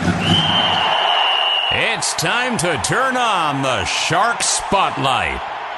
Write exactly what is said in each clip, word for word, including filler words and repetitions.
It's time to turn on the Shark Spotlight.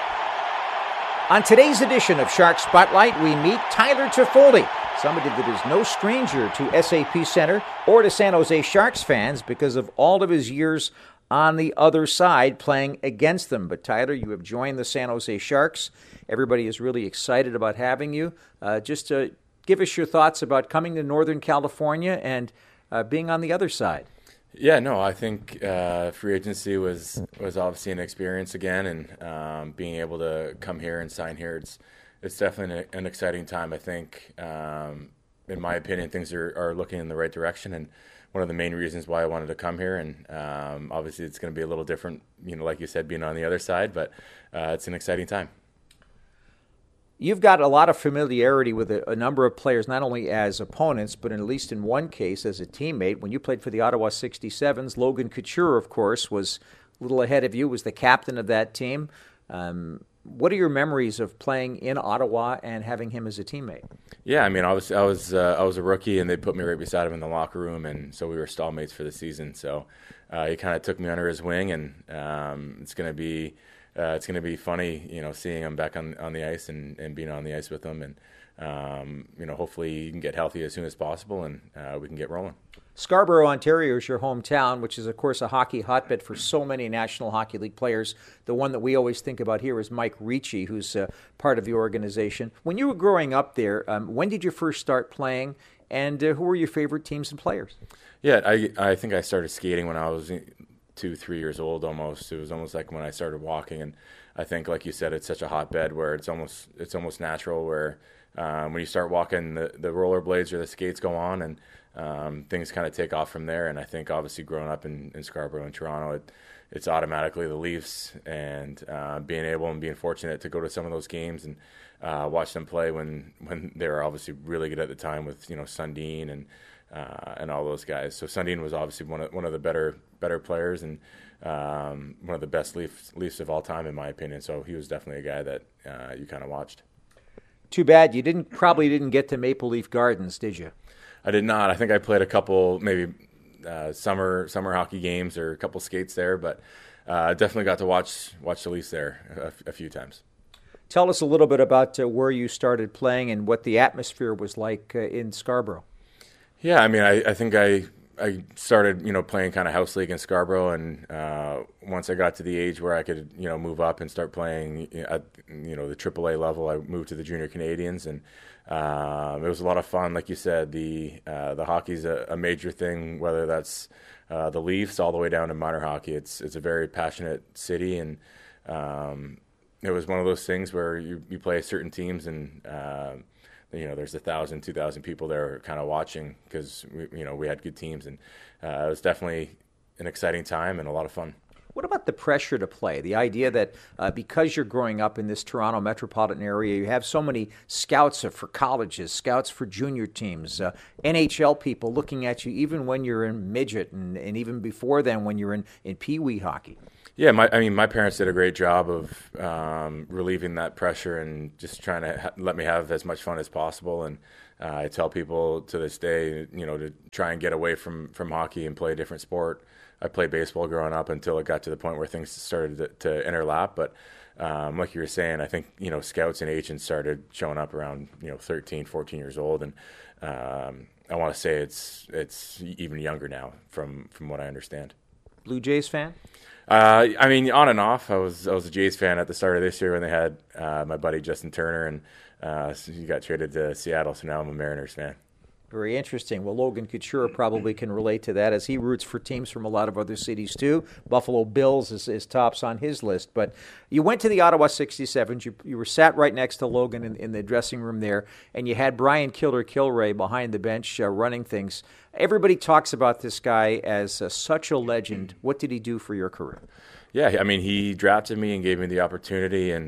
On today's edition of Shark Spotlight, we meet Tyler Toffoli, somebody that is no stranger to S A P Center or to San Jose Sharks fans because of all of his years on the other side playing against them. But Tyler, you have joined the San Jose Sharks. Everybody is really excited about having you. Uh, just to give us your thoughts about coming to Northern California and uh, being on the other side. Yeah, no, I think uh, free agency was, was obviously an experience again, and um, being able to come here and sign here, it's it's definitely an, an exciting time. I think, um, in my opinion, things are, are looking in the right direction, and one of the main reasons why I wanted to come here. And um, obviously, it's going to be a little different, you know, like you said, being on the other side, but uh, it's an exciting time. You've got a lot of familiarity with a, a number of players, not only as opponents, but in, at least in one case as a teammate. When you played for the Ottawa sixty-sevens, Logan Couture, of course, was a little ahead of you, was the captain of that team. Um, what are your memories of playing in Ottawa and having him as a teammate? Yeah, I mean, I was I was uh, I was a rookie, and they put me right beside him in the locker room, and so we were stallmates for the season. So uh, he kind of took me under his wing, and um, it's going to be. Uh, it's going to be funny, you know, seeing him back on, on the ice and, and being on the ice with him. And, um, you know, hopefully he can get healthy as soon as possible and uh, we can get rolling. Scarborough, Ontario is your hometown, which is, of course, a hockey hotbed for so many National Hockey League players. The one that we always think about here is Mike Ricci, who's uh, part of the organization. When you were growing up there, um, when did you first start playing, and uh, who were your favorite teams and players? Yeah, I, I think I started skating when I was two, three years old almost. It was almost like when I started walking, and I think, like you said, it's such a hotbed where it's almost it's almost natural where um, when you start walking, the, the rollerblades or the skates go on, and um, things kind of take off from there. And I think obviously growing up in, in Scarborough and Toronto, it, it's automatically the Leafs, and uh, being able and being fortunate to go to some of those games and uh, watch them play when, when they were obviously really good at the time with, you know, Sundin and Uh, and all those guys. So Sundin was obviously one of one of the better better players and um, one of the best Leafs, Leafs of all time, in my opinion. So he was definitely a guy that uh, you kind of watched. Too bad you didn't probably didn't get to Maple Leaf Gardens, did you? I did not. I think I played a couple maybe uh, summer summer hockey games or a couple skates there, but I uh, definitely got to watch watch the Leafs there a, a few times. Tell us a little bit about uh, where you started playing and what the atmosphere was like uh, in Scarborough. Yeah, I mean, I, I think I I started, you know, playing kind of house league in Scarborough, and uh, once I got to the age where I could, you know, move up and start playing at, you know, the triple A level, I moved to the Junior Canadians, and um, it was a lot of fun. Like you said, the uh, the hockey's a, a major thing, whether that's uh, the Leafs all the way down to minor hockey. It's it's a very passionate city, and um, it was one of those things where you, you play certain teams and. Uh, You know, there's a thousand, two thousand people there kind of watching because we, you know, we had good teams, and uh, it was definitely an exciting time and a lot of fun. What about the pressure to play? The idea that uh, because you're growing up in this Toronto metropolitan area, you have so many scouts for colleges, scouts for junior teams, uh, N H L people looking at you even when you're in midget and, and even before then when you're in, in Pee-wee hockey. Yeah, my, I mean, my parents did a great job of um, relieving that pressure and just trying to ha- let me have as much fun as possible. And uh, I tell people to this day, you know, to try and get away from, from hockey and play a different sport. I played baseball growing up until it got to the point where things started to, to interlap. But um, like you were saying, I think, you know, scouts and agents started showing up around, you know, thirteen, fourteen years old. And um, I want to say it's it's even younger now from, from what I understand. Blue Jays fan? Uh, I mean, on and off. I was I was a Jays fan at the start of this year when they had uh, my buddy Justin Turner, and uh, so he got traded to Seattle. So now I'm a Mariners fan. Very interesting. Well, Logan Couture probably can relate to that as he roots for teams from a lot of other cities too. Buffalo Bills is, is tops on his list. But you went to the Ottawa sixty-sevens. You, you were sat right next to Logan in, in the dressing room there, and you had Brian Killer Kilray behind the bench uh, running things. Everybody talks about this guy as uh, such a legend. What did he do for your career? Yeah, I mean, he drafted me and gave me the opportunity, and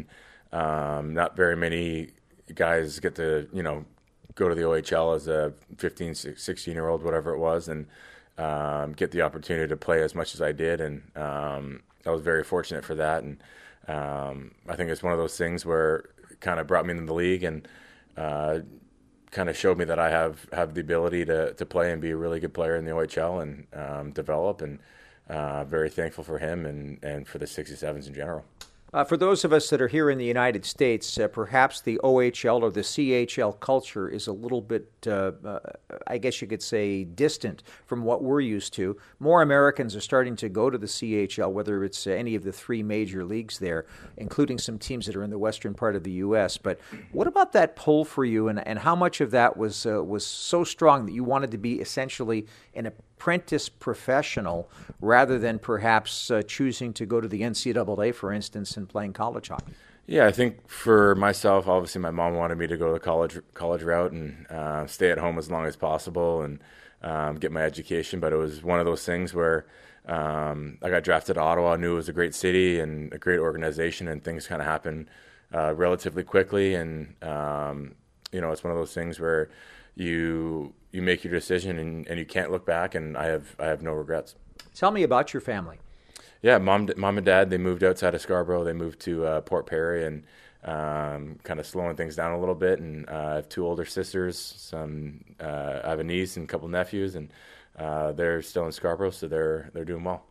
um, not very many guys get to, you know, go to the O H L as a fifteen, sixteen-year-old, whatever it was, and um, get the opportunity to play as much as I did. And um, I was very fortunate for that. And um, I think it's one of those things where it kind of brought me into the league. And, uh, kind of showed me that I have, have the ability to, to play and be a really good player in the O H L and um, develop. And uh, very thankful for him and, and for the sixty-sevens in general. Uh, for those of us that are here in the United States, uh, perhaps the O H L or the C H L culture is a little bit, uh, uh, I guess you could say, distant from what we're used to. More Americans are starting to go to the C H L, whether it's uh, any of the three major leagues there, including some teams that are in the western part of the U S. But what about that pull for you, and, and how much of that was uh, was so strong that you wanted to be essentially an apprentice professional rather than perhaps uh, choosing to go to the N C double A, for instance, and playing college hockey? Yeah, I think for myself, obviously my mom wanted me to go the college college route and uh, stay at home as long as possible and um, get my education. But it was one of those things where um, I got drafted to Ottawa. I knew it was a great city and a great organization, and things kind of happened uh, relatively quickly. And um, you know, it's one of those things where you you make your decision and, and you can't look back. And I have I have no regrets. Tell me about your family. Yeah, mom, mom and dad, they moved outside of Scarborough. They moved to uh, Port Perry and um, kind of slowing things down a little bit. And uh, I have two older sisters. Some uh, I have a niece and a couple nephews, and uh, they're still in Scarborough, so they're they're doing well.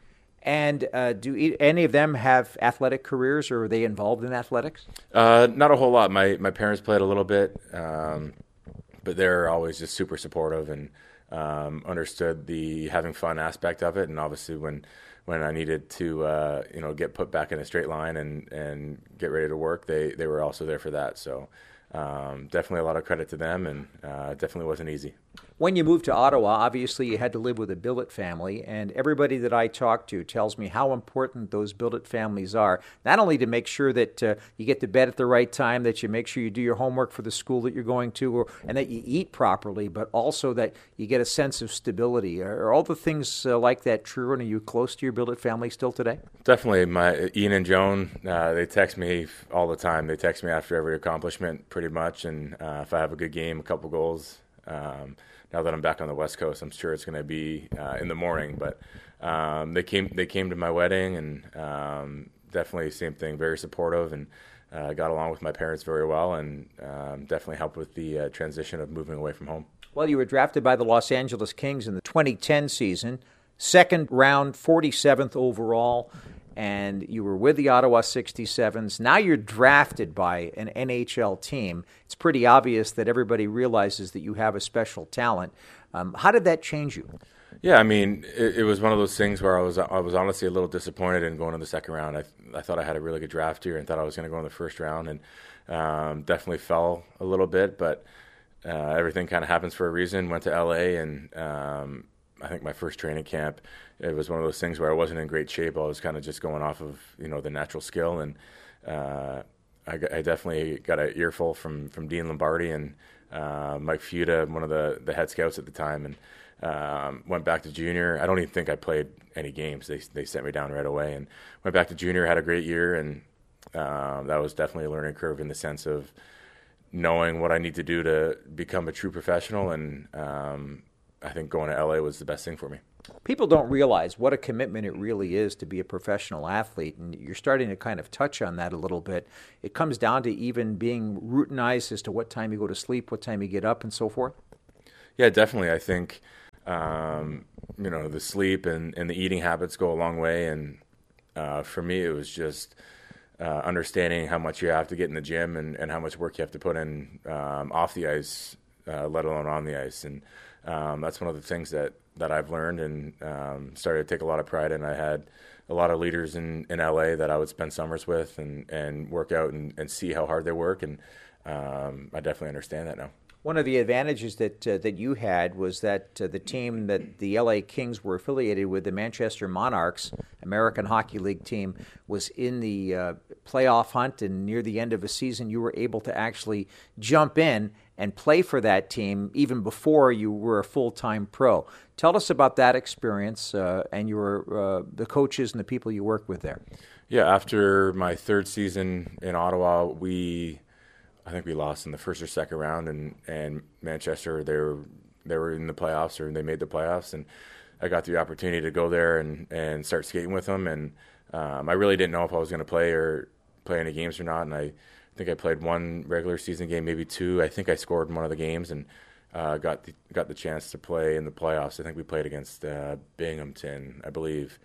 And uh, do e- any of them have athletic careers, or are they involved in athletics? Uh, not a whole lot. My my parents played a little bit, um, but they're always just super supportive and um, understood the having fun aspect of it. And obviously, when when I needed to, uh, you know, get put back in a straight line and, and get ready to work, they, they were also there for that. So um, definitely a lot of credit to them, and uh, definitely wasn't easy. When you moved to Ottawa, obviously you had to live with a billet family, and everybody that I talk to tells me how important those billet families are, not only to make sure that uh, you get to bed at the right time, that you make sure you do your homework for the school that you're going to, or, and that you eat properly, but also that you get a sense of stability. Are, are all the things uh, like that true, and are you close to your billet family still today? Definitely. My Ian and Joan, uh, they text me all the time. They text me after every accomplishment pretty much, and uh, if I have a good game, a couple goals. Um, Now that I'm back on the West Coast, I'm sure it's going to be uh, in the morning. But um, they came they came to my wedding, and um, definitely same thing, very supportive, and uh, got along with my parents very well, and um, definitely helped with the uh, transition of moving away from home. Well, you were drafted by the Los Angeles Kings in the twenty ten season, second round, forty-seventh overall, and you were with the Ottawa sixty-sevens. Now you're drafted by an N H L team. It's pretty obvious that everybody realizes that you have a special talent. Um, how did that change you? Yeah, I mean, it, it was one of those things where I was I was honestly a little disappointed in going to the second round. I I thought I had a really good draft here and thought I was going to go in the first round, and um, definitely fell a little bit, but uh, everything kind of happens for a reason. Went to L A, and um, I think my first training camp, it was one of those things where I wasn't in great shape. I was kind of just going off of, you know, the natural skill, and uh, I, I definitely got an earful from, from Dean Lombardi and uh, Mike Futa, one of the, the head scouts at the time, and um, went back to junior. I don't even think I played any games. They they sent me down right away, and went back to junior, had a great year, and um, that was definitely a learning curve in the sense of knowing what I need to do to become a true professional, and um, I think going to L A was the best thing for me. People don't realize what a commitment it really is to be a professional athlete, and you're starting to kind of touch on that a little bit. It comes down to even being routinized as to what time you go to sleep, what time you get up, and so forth. Yeah, definitely. I think, um, you know, the sleep and, and the eating habits go a long way, and uh, for me it was just uh, understanding how much you have to get in the gym and, and how much work you have to put in um, off the ice, uh, let alone on the ice, and um, that's one of the things that that I've learned and um, started to take a lot of pride in. I had a lot of leaders in, in L A that I would spend summers with and, and work out and, and see how hard they work, and um, I definitely understand that now. One of the advantages that uh, that you had was that uh, the team that the L A Kings were affiliated with, the Manchester Monarchs, American Hockey League team, was in the uh, playoff hunt, and near the end of a season you were able to actually jump in and play for that team even before you were a full-time pro. Tell us about that experience uh, and your uh, the coaches and the people you work with there. Yeah, after my third season in Ottawa, we, I think we lost in the first or second round, and, and Manchester, they were, they were in the playoffs, or they made the playoffs, and I got the opportunity to go there and, and start skating with them, and um, I really didn't know if I was going to play or play any games or not, and I I think I played one regular season game, maybe two. I think I scored in one of the games and uh, got the, got the chance to play in the playoffs. I think we played against uh, Binghamton, I believe.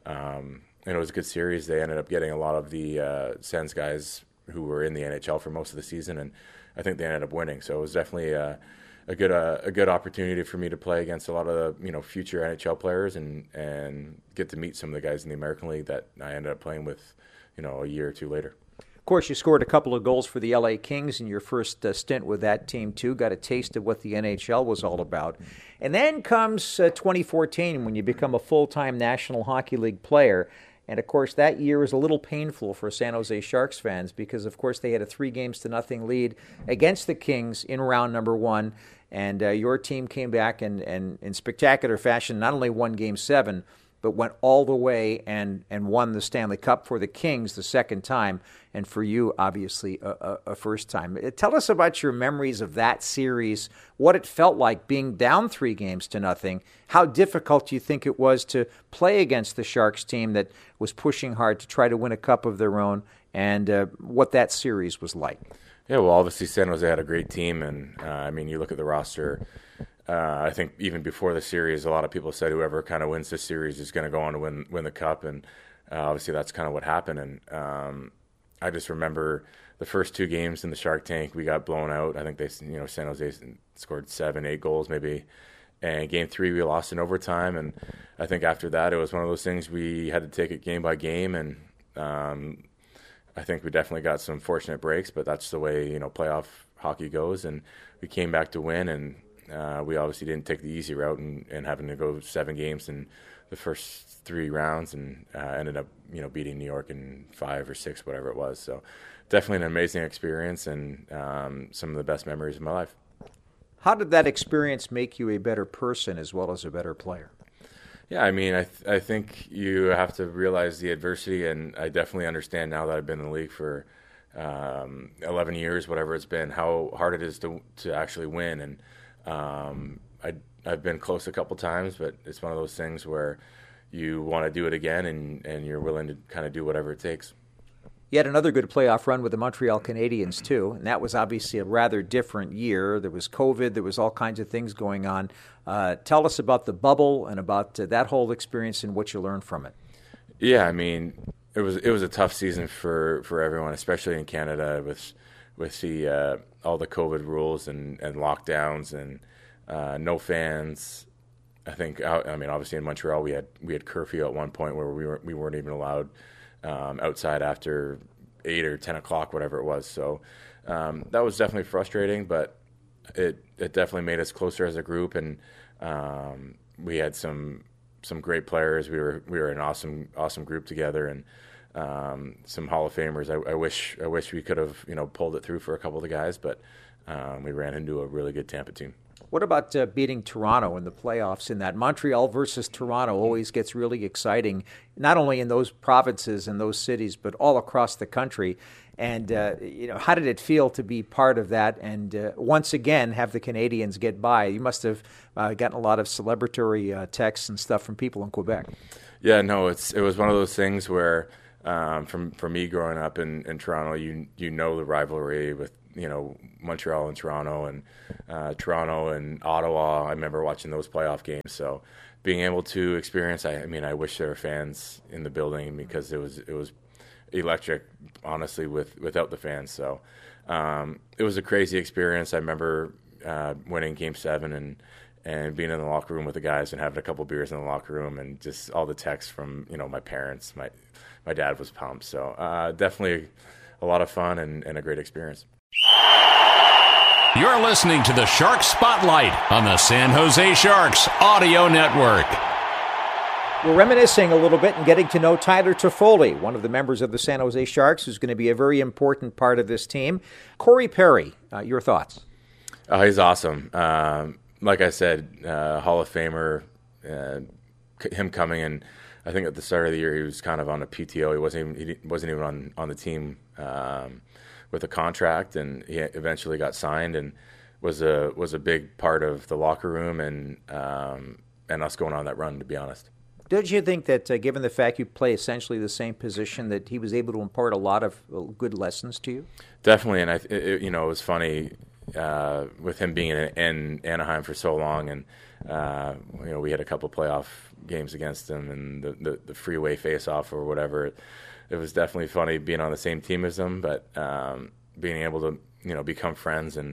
Um, and it was a good series. They ended up getting a lot of the uh, Sens guys who were in the N H L for most of the season, and I think they ended up winning. So it was definitely a, a good uh, a good opportunity for me to play against a lot of the, you know, future N H L players and and get to meet some of the guys in the American League that I ended up playing with, you know, a year or two later. Of course, you scored a couple of goals for the L A Kings in your first uh, stint with that team, too. Got a taste of what the N H L was all about. And then comes uh, twenty fourteen when you become a full-time National Hockey League player. And, of course, that year was a little painful for San Jose Sharks fans because, of course, they had a three games to nothing lead against the Kings in round number one. And uh, your team came back and, and in spectacular fashion, not only won Game seven, but went all the way and, and won the Stanley Cup for the Kings the second time, and for you, obviously, a, a, a first time. Tell us about your memories of that series, what it felt like being down three games to nothing, how difficult you think it was to play against the Sharks team that was pushing hard to try to win a cup of their own, and uh, what that series was like. Yeah, well, obviously San Jose had a great team, and uh, I mean, you look at the roster. Uh, I think even before the series, a lot of people said whoever kind of wins this series is going to go on to win win the cup, and uh, obviously that's kind of what happened. And um, I just remember the first two games in the Shark Tank, we got blown out. I think they, you know, San Jose scored seven, eight goals maybe. And game three, we lost in overtime. And I think after that, it was one of those things we had to take it game by game. And um, I think we definitely got some fortunate breaks, but that's the way, you know, playoff hockey goes. And we came back to win, and Uh, we obviously didn't take the easy route and, and having to go seven games in the first three rounds, and uh, ended up, you know, beating New York in five or six, whatever it was. So definitely an amazing experience, and um, some of the best memories of my life. How did that experience make you a better person as well as a better player? Yeah, I mean, I th- I think you have to realize the adversity, and I definitely understand now that I've been in the league for um, eleven years, whatever it's been, how hard it is to to actually win. And Um, I, I've been close a couple times, but it's one of those things where you want to do it again, and, and you're willing to kind of do whatever it takes. You had another good playoff run with the Montreal Canadiens, too, and that was obviously a rather different year. There was COVID. There was all kinds of things going on. Uh, tell us about the bubble and about uh, that whole experience and what you learned from it. Yeah, I mean, it was it was a tough season for, for everyone, especially in Canada with with the uh, all the COVID rules and, and lockdowns and uh, no fans. I think I mean obviously in Montreal we had we had curfew at one point where we weren't we weren't even allowed um, outside after eight or ten o'clock, whatever it was. So um, that was definitely frustrating, but it it definitely made us closer as a group, and um, we had some some great players. We were we were an awesome awesome group together, and Um, some Hall of Famers. I, I wish I wish we could have, you know, pulled it through for a couple of the guys, but um, we ran into a really good Tampa team. What about uh, beating Toronto in the playoffs in that? Montreal versus Toronto always gets really exciting, not only in those provinces and those cities, but all across the country. And, uh, you know, how did it feel to be part of that and uh, once again have the Canadians get by? You must have uh, gotten a lot of celebratory uh, texts and stuff from people in Quebec. Yeah, no, it's it was one of those things where Um, from for me growing up in, in Toronto, you you know the rivalry with, you know, Montreal and Toronto, and uh, Toronto and Ottawa. I remember watching those playoff games. So being able to experience, I, I mean, I wish there were fans in the building because it was it was electric, honestly, with without the fans. So um, it was a crazy experience. I remember uh, winning Game Seven and. and being in the locker room with the guys and having a couple beers in the locker room, and just all the texts from, you know, my parents. My my dad was pumped. So uh, definitely a lot of fun and, and a great experience. You're listening to the Shark Spotlight on the San Jose Sharks Audio Network. We're reminiscing a little bit and getting to know Tyler Toffoli, one of the members of the San Jose Sharks, who's going to be a very important part of this team. Corey Perry, uh, your thoughts? Oh, he's awesome. Um, Like I said, uh, Hall of Famer, uh, him coming in, I think at the start of the year he was kind of on a P T O. He wasn't even, he wasn't even on, on the team um, with a contract, and he eventually got signed and was a was a big part of the locker room and um, and us going on that run, to be honest. Don't you think that, uh, given the fact you play essentially the same position, that he was able to impart a lot of uh, good lessons to you? Definitely, and I, it, you know, it was funny uh, with him being in, in Anaheim for so long, and uh, you know, we had a couple playoff games against him, and the, the, the freeway face-off or whatever. It, it was definitely funny being on the same team as him, but um, being able to, you know, become friends and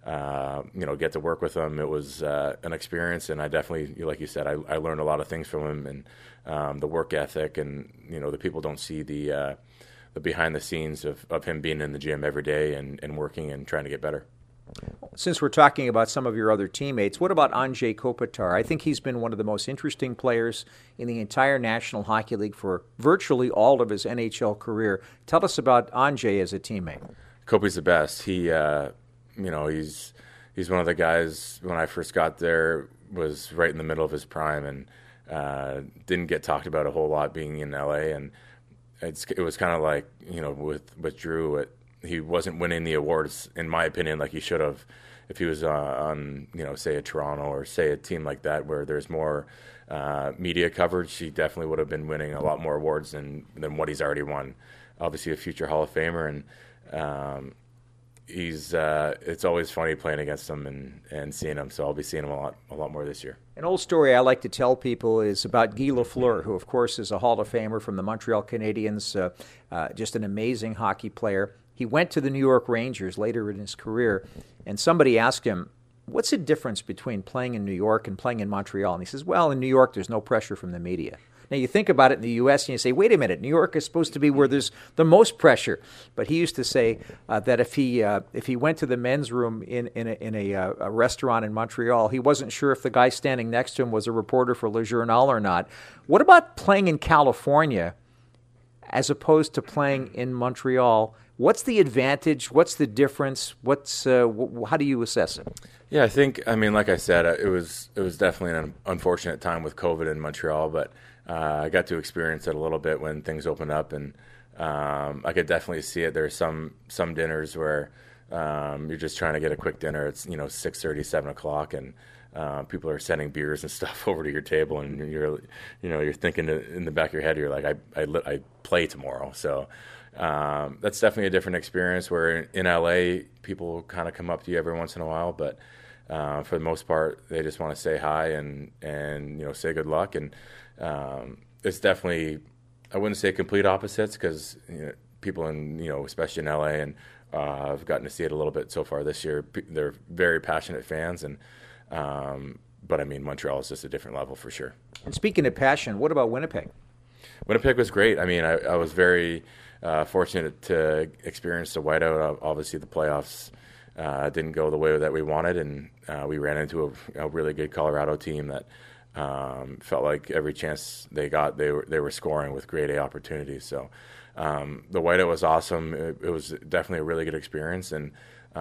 Uh, you know, get to work with him. It was uh, an experience, and I definitely, like you said, I, I learned a lot of things from him, and um, the work ethic, and you know, the people don't see the uh, the behind the scenes of, of him being in the gym every day and, and working and trying to get better. Since we're talking about some of your other teammates, what about Anze Kopitar? I think he's been one of the most interesting players in the entire National Hockey League for virtually all of his N H L career. Tell us about Anze as a teammate. Kopi's the best. He uh, You know, he's he's one of the guys, when I first got there, was right in the middle of his prime, and uh, didn't get talked about a whole lot being in L A. And it's, it was kind of like, you know, with, with Drew, it, he wasn't winning the awards, in my opinion, like he should have. If he was uh, on, you know, say a Toronto or say a team like that where there's more uh, media coverage, he definitely would have been winning a lot more awards than, than what he's already won. Obviously a future Hall of Famer, and um, He's. Uh, it's always funny playing against him and, and seeing him. So I'll be seeing him a lot, a lot more this year. An old story I like to tell people is about Guy Lafleur, who of course is a Hall of Famer from the Montreal Canadiens. Uh, uh, just an amazing hockey player. He went to the New York Rangers later in his career, and somebody asked him, "What's the difference between playing in New York and playing in Montreal?" And he says, "Well, in New York, there's no pressure from the media." Now, you think about it in the U S and you say, wait a minute, New York is supposed to be where there's the most pressure. But he used to say uh, that if he uh, if he went to the men's room in, in, a, in a, uh, a restaurant in Montreal, he wasn't sure if the guy standing next to him was a reporter for Le Journal or not. What about playing in California as opposed to playing in Montreal? What's the advantage? What's the difference? What's uh, w- how do you assess it? Yeah, I think, I mean, like I said, it was it was definitely an unfortunate time with COVID in Montreal, but Uh, I got to experience it a little bit when things opened up, and um, I could definitely see it. There's some some dinners where um, you're just trying to get a quick dinner. It's, you know, six thirty, seven o'clock, and uh, people are sending beers and stuff over to your table, and you're, you know, you're thinking in the back of your head, you're like, I I, I play tomorrow. So um, that's definitely a different experience. Where in L A, people kind of come up to you every once in a while, but uh, for the most part, they just want to say hi and and you know, say good luck. And Um, it's definitely, I wouldn't say complete opposites, because you know, people in, you know, especially in L A, and uh, I've gotten to see it a little bit so far this year, they're very passionate fans, and um, but I mean, Montreal is just a different level for sure. And speaking of passion, what about Winnipeg? Winnipeg was great. I mean, I, I was very uh, fortunate to experience the whiteout. Obviously, the playoffs uh, didn't go the way that we wanted, and uh, we ran into a, a really good Colorado team that Um, felt like every chance they got, they were they were scoring with grade A opportunities. So um, the whiteout was awesome. It, it was definitely a really good experience, and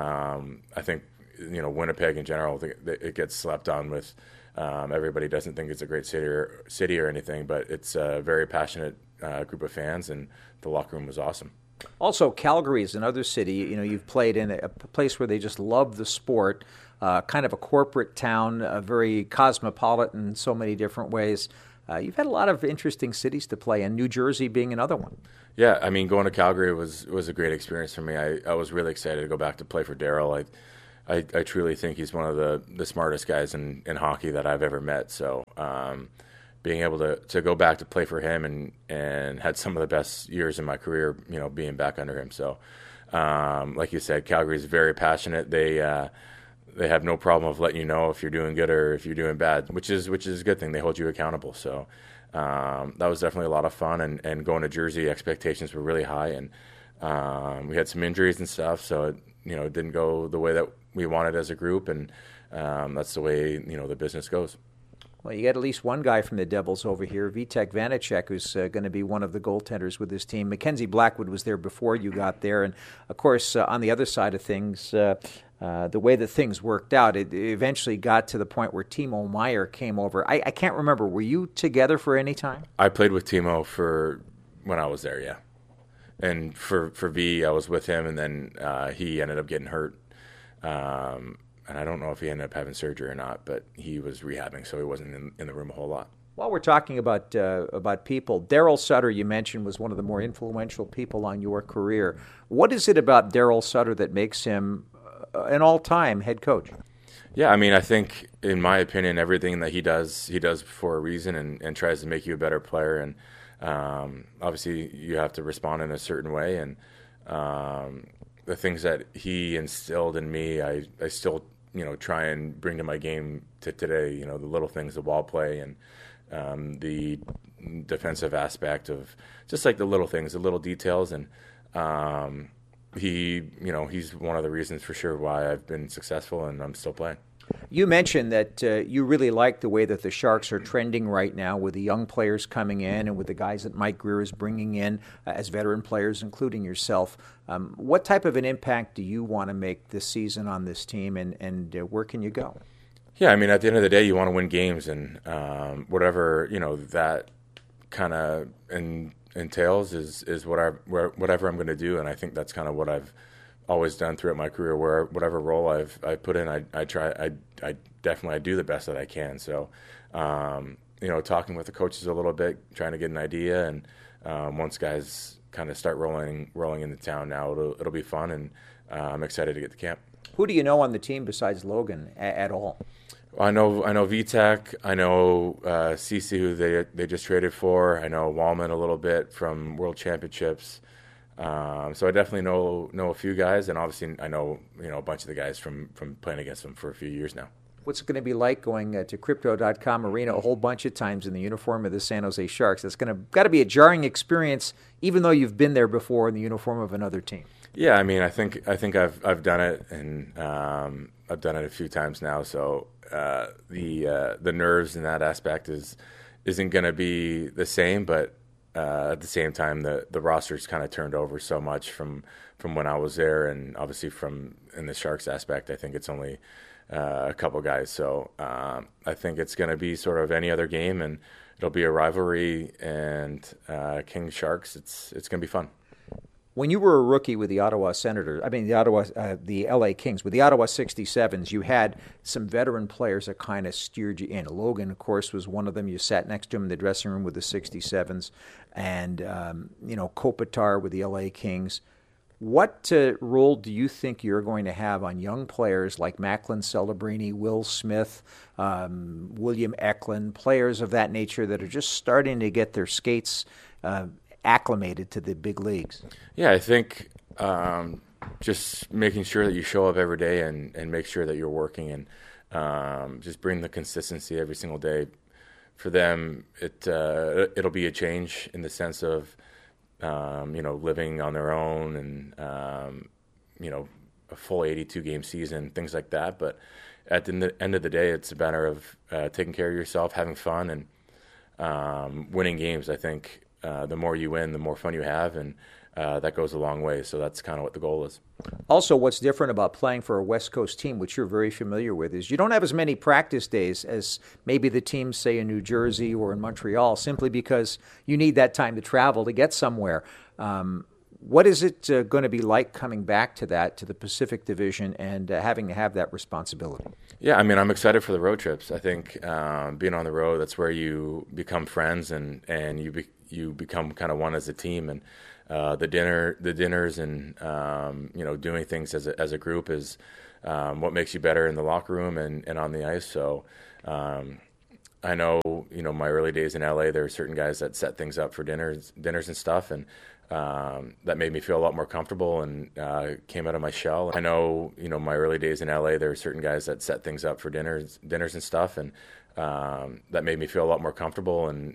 um, I think, you know, Winnipeg in general, it gets slept on with. Um, everybody doesn't think it's a great city or, city or anything, but it's a very passionate uh, group of fans, and the locker room was awesome. Also, Calgary is another city. You know, you've played in a place where they just love the sport. Uh, kind of a corporate town, uh, very cosmopolitan in so many different ways. Uh, you've had a lot of interesting cities to play in, New Jersey being another one. Yeah, I mean, going to Calgary was was a great experience for me. I, I was really excited to go back to play for Daryl. I, I I truly think he's one of the, the smartest guys in, in hockey that I've ever met. So um, being able to, to go back to play for him, and, and had some of the best years in my career, you know, being back under him. So um, like you said, Calgary is very passionate. They uh, They have no problem of letting you know if you're doing good or if you're doing bad, which is which is a good thing. They hold you accountable. So um, that was definitely a lot of fun. And, and going to Jersey, expectations were really high, and um, we had some injuries and stuff, so it, you know, it didn't go the way that we wanted as a group. And um, that's the way, you know, the business goes. Well, you got at least one guy from the Devils over here, Vitek Vanacek, who's uh, going to be one of the goaltenders with this team. Mackenzie Blackwood was there before you got there. And, of course, uh, on the other side of things, uh, uh, the way that things worked out, it eventually got to the point where Timo Meier came over. I, I can't remember. Were you together for any time? I played with Timo for when I was there, yeah. And for, for V, I was with him, and then uh, he ended up getting hurt. Um And I don't know if he ended up having surgery or not, but he was rehabbing, so he wasn't in, in the room a whole lot. While we're talking about uh, about people, Daryl Sutter, you mentioned, was one of the more influential people on your career. What is it about Daryl Sutter that makes him uh, an all-time head coach? Yeah, I mean, I think, in my opinion, everything that he does, he does for a reason and, and tries to make you a better player. And um, obviously, you have to respond in a certain way. And um, the things that he instilled in me, I, I still, you know, try and bring to my game to today. You know, the little things, the ball play, and um, the defensive aspect of just like the little things, the little details. And um, he, you know, he's one of the reasons for sure why I've been successful and I'm still playing. You mentioned that uh, you really like the way that the Sharks are trending right now with the young players coming in and with the guys that Mike Grier is bringing in uh, as veteran players, including yourself. Um, what type of an impact do you want to make this season on this team, and, and uh, where can you go? Yeah, I mean, at the end of the day, you want to win games, and um, whatever, you know, that kind of en- entails is, is what I, whatever I'm going to do, and I think that's kind of what I've always done throughout my career. Where whatever role I've I put in, I I try I I definitely I do the best that I can. So, um, you know, talking with the coaches a little bit, trying to get an idea, and um, once guys kind of start rolling rolling into town now, it'll it'll be fun, and uh, I'm excited to get to camp. Who do you know on the team besides Logan a- at all? I know I know Vitek. I know uh, Cece, who they they just traded for. I know Wallman a little bit from World Championships. Um, so I definitely know know a few guys, and obviously I know you know a bunch of the guys from, from playing against them for a few years now. What's it going to be like going uh, to Crypto dot com Arena a whole bunch of times in the uniform of the San Jose Sharks? That's going to got to be a jarring experience, even though you've been there before in the uniform of another team. Yeah, I mean, I think I think I've I've done it, and um, I've done it a few times now. So uh, the uh, the nerves in that aspect is isn't going to be the same, but uh, at the same time, the the roster's kind of turned over so much from from when I was there, and obviously from in the Sharks aspect, I think it's only uh, a couple guys. So um, I think it's going to be sort of any other game, and it'll be a rivalry. And uh, Kings Sharks, it's it's going to be fun. When you were a rookie with the Ottawa Senators, I mean the Ottawa, uh, the L A Kings, with the Ottawa sixty-sevens, you had some veteran players that kind of steered you in. Logan, of course, was one of them. You sat next to him in the dressing room with the sixty-sevens, and um, you know Kopitar with the L A Kings. What uh, role do you think you're going to have on young players like Macklin Celebrini, Will Smith, um, William Eklund, players of that nature that are just starting to get their skates Uh, acclimated to the big leagues? Yeah, I think um, just making sure that you show up every day and, and make sure that you're working, and um, just bring the consistency every single day. For them, it uh, it'll be a change in the sense of um, you know living on their own and um, you know a full eighty-two game season, things like that. But at the end of the day, it's a matter of uh, taking care of yourself, having fun, and um, winning games. I think. Uh, the more you win, the more fun you have, and uh, that goes a long way. So that's kind of what the goal is. Also, what's different about playing for a West Coast team, which you're very familiar with, is you don't have as many practice days as maybe the teams, say, in New Jersey or in Montreal, simply because you need that time to travel to get somewhere. Um, what is it uh, going to be like coming back to that, to the Pacific Division, and uh, having to have that responsibility? Yeah, I mean, I'm excited for the road trips. I think um, being on the road, that's where you become friends, and, and you be, you become kind of one as a team. And uh, the dinner, the dinners, and um, you know, doing things as a, as a group is um, what makes you better in the locker room and, and on the ice. So um, I know, you know, my early days in L A, there were certain guys that set things up for dinners, dinners and stuff, and um, that made me feel a lot more comfortable and uh, came out of my shell. I know, you know, my early days in L A, there were certain guys that set things up for dinners, dinners and stuff, and um, that made me feel a lot more comfortable and